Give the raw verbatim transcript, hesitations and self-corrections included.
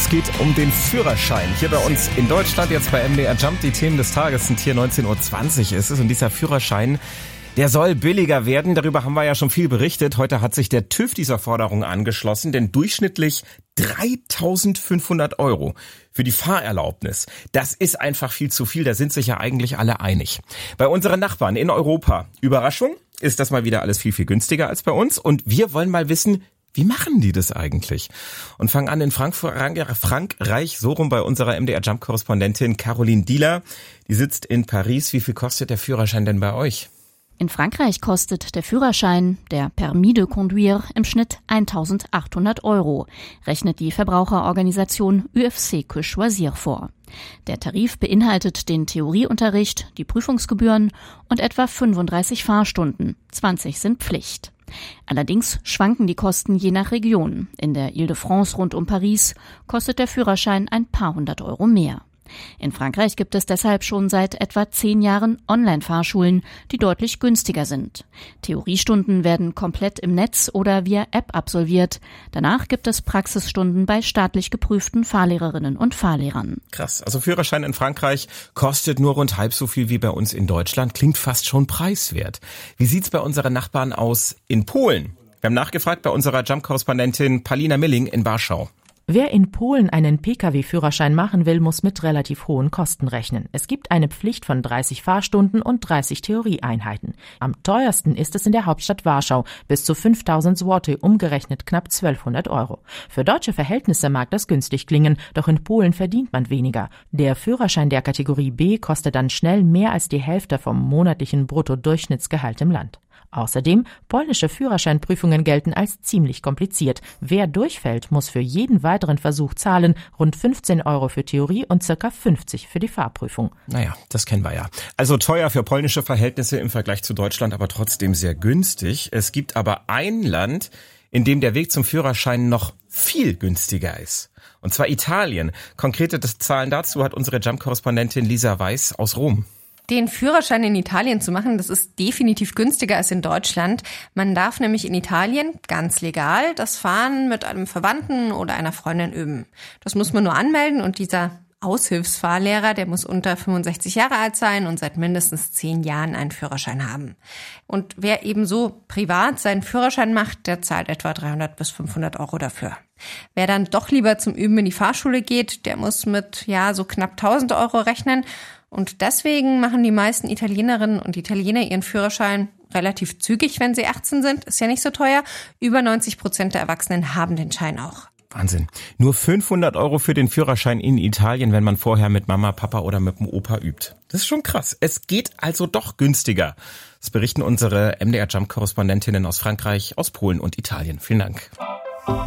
Es geht um den Führerschein. Hier bei uns in Deutschland, jetzt bei M D R Jump. Die Themen des Tages sind hier neunzehn Uhr zwanzig ist es. Und dieser Führerschein, der soll billiger werden. Darüber haben wir ja schon viel berichtet. Heute hat sich der TÜV dieser Forderung angeschlossen, denn durchschnittlich dreitausendfünfhundert Euro für die Fahrerlaubnis. Das ist einfach viel zu viel. Da sind sich ja eigentlich alle einig. Bei unseren Nachbarn in Europa, Überraschung, ist das mal wieder alles viel, viel günstiger als bei uns. Und wir wollen mal wissen, wie machen die das eigentlich? Und fangen an in Frankreich, so rum bei unserer M D R Jump-Korrespondentin Caroline Dieler. Die sitzt in Paris. Wie viel kostet der Führerschein denn bei euch? In Frankreich kostet der Führerschein, der Permis de Conduire, im Schnitt eintausendachthundert Euro, rechnet die Verbraucherorganisation U F C Que Choisir vor. Der Tarif beinhaltet den Theorieunterricht, die Prüfungsgebühren und etwa fünfunddreißig Fahrstunden. zwanzig sind Pflicht. Allerdings schwanken die Kosten je nach Region. In der Ile-de-France rund um Paris kostet der Führerschein ein paar hundert Euro mehr. In Frankreich gibt es deshalb schon seit etwa zehn Jahren Online-Fahrschulen, die deutlich günstiger sind. Theoriestunden werden komplett im Netz oder via App absolviert. Danach gibt es Praxisstunden bei staatlich geprüften Fahrlehrerinnen und Fahrlehrern. Krass, also Führerschein in Frankreich kostet nur rund halb so viel wie bei uns in Deutschland. Klingt fast schon preiswert. Wie sieht's bei unseren Nachbarn aus in Polen? Wir haben nachgefragt bei unserer Jump-Korrespondentin Palina Milling in Warschau. Wer in Polen einen Pkw-Führerschein machen will, muss mit relativ hohen Kosten rechnen. Es gibt eine Pflicht von dreißig Fahrstunden und dreißig Theorieeinheiten. Am teuersten ist es in der Hauptstadt Warschau, bis zu fünftausend Zloty, umgerechnet knapp zwölfhundert Euro. Für deutsche Verhältnisse mag das günstig klingen, doch in Polen verdient man weniger. Der Führerschein der Kategorie B kostet dann schnell mehr als die Hälfte vom monatlichen Bruttodurchschnittsgehalt im Land. Außerdem, polnische Führerscheinprüfungen gelten als ziemlich kompliziert. Wer durchfällt, muss für jeden weiteren Versuch zahlen, rund fünfzehn Euro für Theorie und circa fünfzig für die Fahrprüfung. Naja, das kennen wir ja. Also teuer für polnische Verhältnisse im Vergleich zu Deutschland, aber trotzdem sehr günstig. Es gibt aber ein Land, in dem der Weg zum Führerschein noch viel günstiger ist. Und zwar Italien. Konkrete Zahlen dazu hat unsere Jump-Korrespondentin Lisa Weiß aus Rom. Den Führerschein in Italien zu machen, das ist definitiv günstiger als in Deutschland. Man darf nämlich in Italien ganz legal das Fahren mit einem Verwandten oder einer Freundin üben. Das muss man nur anmelden und dieser Aushilfsfahrlehrer, der muss unter fünfundsechzig Jahre alt sein und seit mindestens zehn Jahren einen Führerschein haben. Und wer eben so privat seinen Führerschein macht, der zahlt etwa dreihundert bis fünfhundert Euro dafür. Wer dann doch lieber zum Üben in die Fahrschule geht, der muss mit ja so knapp tausend Euro rechnen. Und deswegen machen die meisten Italienerinnen und Italiener ihren Führerschein relativ zügig, wenn sie achtzehn sind. Ist ja nicht so teuer. Über neunzig Prozent der Erwachsenen haben den Schein auch. Wahnsinn. Nur fünfhundert Euro für den Führerschein in Italien, wenn man vorher mit Mama, Papa oder mit dem Opa übt. Das ist schon krass. Es geht also doch günstiger. Das berichten unsere M D R Jump-Korrespondentinnen aus Frankreich, aus Polen und Italien. Vielen Dank.